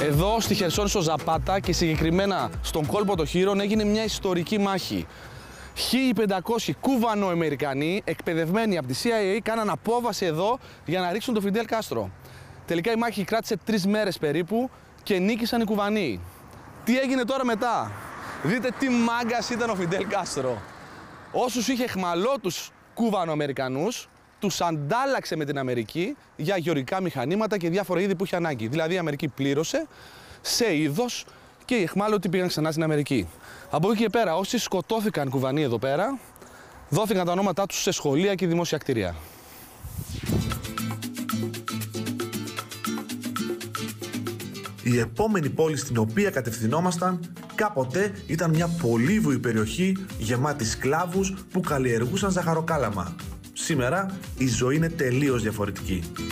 Εδώ στη Χερσόνησο Ζαπάτα και συγκεκριμένα στον κόλπο των Χήρων έγινε μια ιστορική μάχη. 1500 Κουβανοαμερικανοί, εκπαιδευμένοι από τη CIA, κάναν απόβαση εδώ για να ρίξουν τον Φιντέλ Κάστρο. Τελικά η μάχη κράτησε 3 μέρες περίπου και νίκησαν οι Κουβανοί. Τι έγινε τώρα μετά? Δείτε τι μάγκας ήταν ο Φιντέλ Κάστρο. Όσους είχε εχμαλώτους Κουβανοαμερικανούς, τους αντάλλαξε με την Αμερική για γεωργικά μηχανήματα και διάφορα είδη που είχε ανάγκη. Δηλαδή η Αμερική πλήρωσε σε είδος και οι εχμάλωτοι πήγαν ξανά στην Αμερική. Από εκεί και πέρα, όσοι σκοτώθηκαν Κουβανοί εδώ πέρα, δόθηκαν τα ονόματά τους σε σχολεία και δημόσια κτίρια. Η επόμενη πόλη στην οποία κατευθυνόμασταν κάποτε ήταν μια πολύβουη περιοχή γεμάτη σκλάβους που καλλιεργούσαν ζαχαροκάλαμα. Σήμερα η ζωή είναι τελείως διαφορετική.